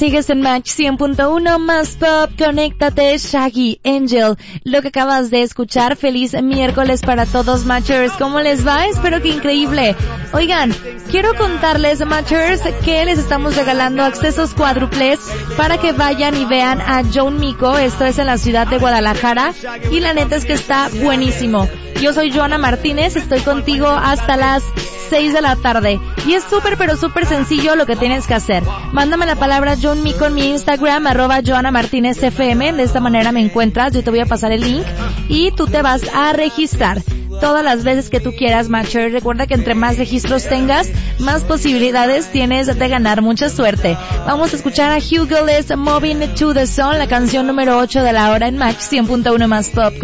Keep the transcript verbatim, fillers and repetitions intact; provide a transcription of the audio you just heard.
Sigues en Match cien punto uno más pop, conéctate, Shaggy, Angel. Lo que acabas de escuchar, feliz miércoles para todos, Matchers. ¿Cómo les va? Espero que increíble. Oigan, quiero contarles, Matchers, que les estamos regalando accesos cuádruples para que vayan y vean a John Mico. Esto es en la ciudad de Guadalajara y la neta es que está buenísimo. Yo soy Joana Martínez, estoy contigo hasta las seis de la tarde. Y es súper, pero súper sencillo lo que tienes que hacer. Mándame la palabra John Mico en mi Instagram, arroba Joana Martínez F M. De esta manera me encuentras, yo te voy a pasar el link y tú te vas a registrar todas las veces que tú quieras, Matcher. Recuerda que entre más registros tengas, más posibilidades tienes de ganar. Mucha suerte. Vamos a escuchar a Hugo Les, Moving to the Sun, la canción número ocho de la hora en Match cien punto uno más pop.